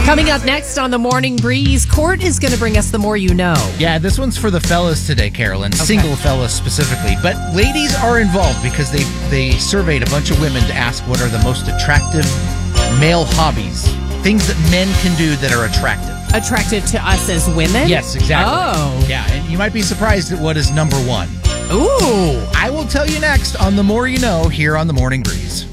Coming up next on the Morning Breeze, Court is going to bring us the more you know. Yeah, this one's for the fellas today, Carolyn. Okay. Single fellas specifically. But ladies are involved because they surveyed a bunch of women to ask what are the most attractive male hobbies. Things that men can do that are attractive. Attractive to us as women? Yes, exactly. Oh. Yeah, and you might be surprised at what is number one. Ooh. I will tell you next on The More You Know here on The Morning Breeze.